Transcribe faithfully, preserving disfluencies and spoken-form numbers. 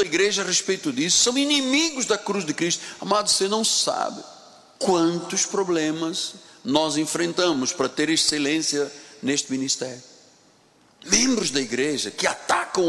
igreja a respeito disso, são inimigos da cruz de Cristo. Amado, você não sabe quantos problemas nós enfrentamos para ter excelência neste ministério. Membros da igreja que atacam